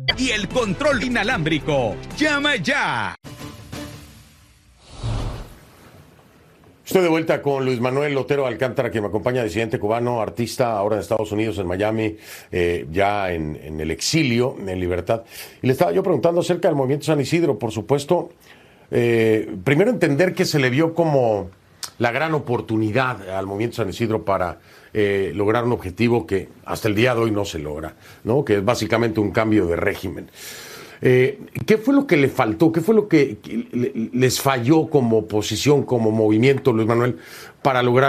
y el control inalámbrico. ¡Llama ya! Estoy de vuelta con Luis Manuel Otero Alcántara, que me acompaña, disidente cubano, artista, ahora en Estados Unidos, en Miami, ya en el exilio, en libertad. Y le estaba yo preguntando acerca del movimiento San Isidro, por supuesto. Primero entender que se le vio como la gran oportunidad al movimiento San Isidro para lograr un objetivo que hasta el día de hoy no se logra, ¿no? Que es básicamente un cambio de régimen. ¿Qué fue lo que le faltó? ¿Qué fue lo que les falló como oposición, como movimiento, Luis Manuel, para lograr